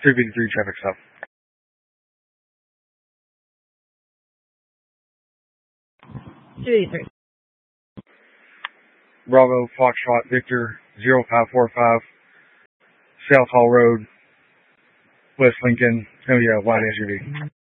353 traffic stop. Bravo, Foxtrot, Victor, 0545, South Hall Road, West Lincoln. It's going to be a white SUV.